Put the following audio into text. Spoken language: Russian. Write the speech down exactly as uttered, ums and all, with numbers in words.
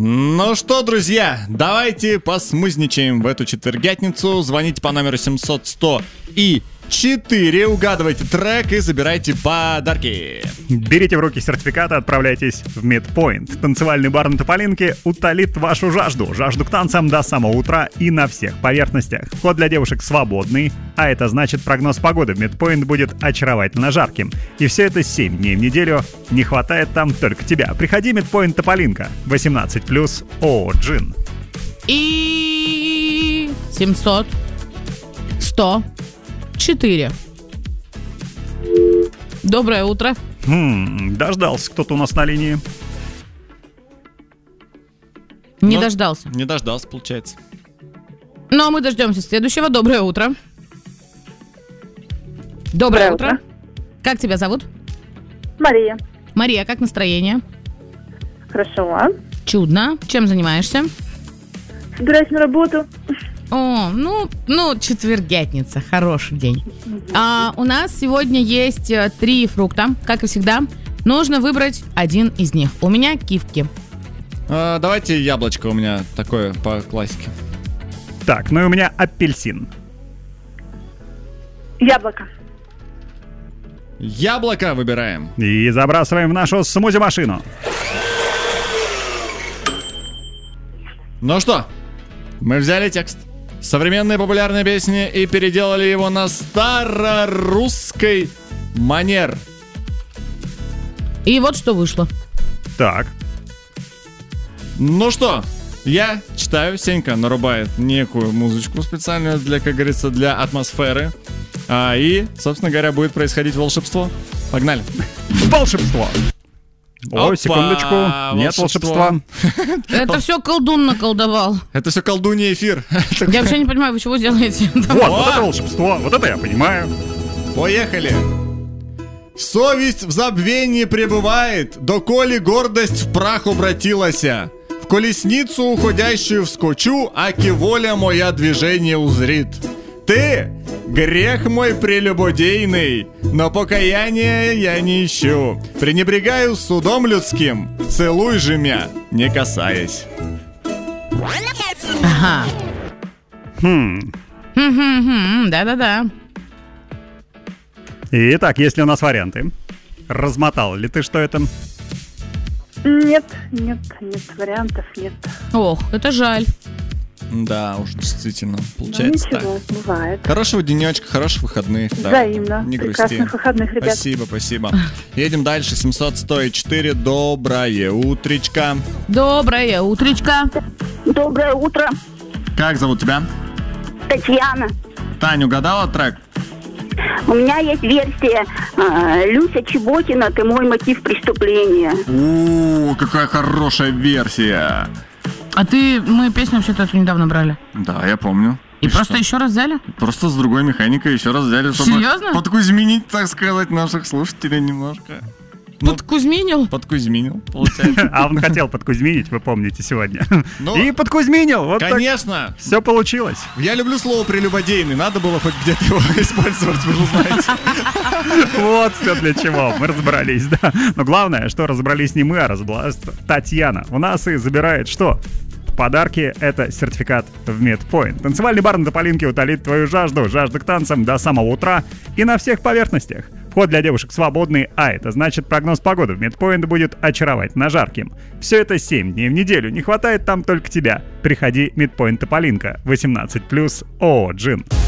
Ну что, друзья, давайте посмузничаем в эту четвергятницу. Звоните по номеру семьсот сто и четыре, угадывайте трек и забирайте подарки. Берите в руки сертификат и отправляйтесь в Midpoint. Танцевальный бар на Тополинке утолит вашу жажду. Жажду к танцам до самого утра и на всех поверхностях. Вход для девушек свободный, а это значит, прогноз погоды в Midpoint будет очаровательно жарким. И все это семь дней в неделю. Не хватает там только тебя. Приходи, Midpoint Тополинка. восемнадцать плюс. ООО «Джин». И семьсот, сто, четыре. Доброе утро. Хм, дождался кто-то у нас на линии. Не Ну, дождался. Не дождался, получается. Но мы дождемся следующего. Доброе утро. Доброе, Доброе утро. утро. Как тебя зовут? Мария. Мария, как настроение? Хорошо. Чудно. Чем занимаешься? Собираюсь на работу. О, ну, ну, четвергятница, хороший день. А у нас сегодня есть э, три фрукта, как и всегда. Нужно выбрать один из них. У меня кивки. А, давайте яблочко у меня такое по классике. Так, ну и у меня апельсин. Яблоко. Яблоко выбираем. И забрасываем в нашу смузи-машину. Ну что, мы взяли текст современной популярной песни и переделали его на старорусский манер. И вот что вышло. Так. Ну что, я читаю, Сенька нарубает некую музычку специальную для, как говорится, для атмосферы. А, и, собственно говоря, будет происходить волшебство. Погнали. Волшебство. О, Опа, секундочку. Нет волшебство. волшебства. Это все колдун наколдовал. Это все колдунья эфир. Я вообще не понимаю, вы чего делаете. Вот, вот это волшебство. Вот это я понимаю. Поехали. Совесть в забвении пребывает, доколе гордость в прах обратилася. В колесницу уходящую вскочу, аки воля моя движение узрит. Ты, грех мой прелюбодейный, но покаяния я не ищу. Пренебрегаю судом людским, целуй же мя, не касаясь. Ага. Хм. Хм-хм-хм, да-да-да. Итак, есть ли у нас варианты? Размотал ли ты, что это? Нет, нет, нет вариантов, нет. Ох, это жаль. Да, уж действительно, Ну, получается так. ничего, бывает. Хорошего денечка, хороших выходных. Да. Взаимно. Не грусти. Прекрасных выходных, ребят. Спасибо, спасибо. Едем дальше. семьсот сто четыре. Доброе утречко. Доброе утречко. Доброе утро, Как зовут тебя? Татьяна. Тань, угадала трек? У меня есть версия э, Люся Чеботина «Ты мой мотив преступления». У, какая хорошая версия. А ты, мы песню вообще-то эту недавно брали. Да, я помню. И, И просто что? еще раз взяли? Просто с другой механикой еще раз взяли, чтобы Серьезно? подкузьминить, так сказать, наших слушателей немножко. Ну, Подкузминил? подкузьминил, получается. А он хотел подкузминить, вы помните сегодня. Ну, И подкузминил. Вот так конечно. все получилось. Я люблю слово прелюбодейный. Надо было хоть где-то его использовать, вы же знаете. Вот все для чего. Мы разобрались, да. Но главное, что разобрались не мы, а разобралась Татьяна. У нас и забирает что? Подарки — это сертификат в Midpoint. Танцевальный бар на Тополинке утолит твою жажду, жажду к танцам до самого утра и на всех поверхностях. Вход для девушек свободный, а это значит, прогноз погоды в Midpoint будет очаровательно жарким. Все это семь дней в неделю, не хватает там только тебя. Приходи, Midpoint Тополинка, восемнадцать плюс. ООО «Джин».